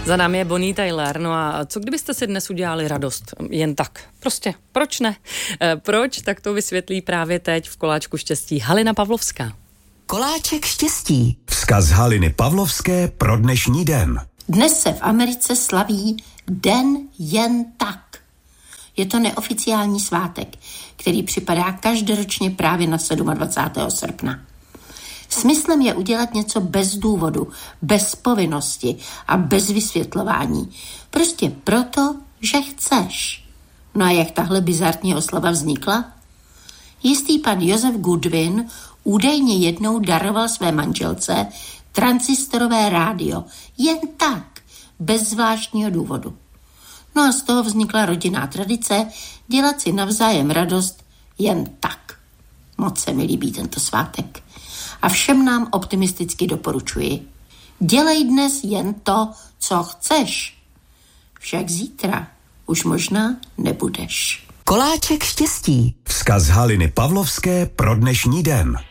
Za námi je Bonnie Tyler, no a co kdybyste si dnes udělali radost? Jen tak. Prostě, proč ne? Proč? Tak to vysvětlí právě teď v Koláčku štěstí Halina Pavlovská. Koláček štěstí. Vzkaz Haliny Pavlovské pro dnešní den. Dnes se v Americe slaví Den jen tak. Je to neoficiální svátek, který připadá každoročně právě na 27. srpna. Smyslem je udělat něco bez důvodu, bez povinnosti a bez vysvětlování. Prostě proto, že chceš. No a jak tahle bizarní oslava vznikla? Jistý pan Josef Goodwin údajně jednou daroval své manželce tranzistorové rádio. Jen tak, bez zvláštního důvodu. No a z toho vznikla rodinná tradice dělat si navzájem radost jen tak. Moc se mi líbí tento svátek. A všem nám optimisticky doporučuji. Dělej dnes jen to, co chceš. Však zítra už možná nebudeš. Koláček štěstí. Vzkaz Haliny Pavlovské pro dnešní den.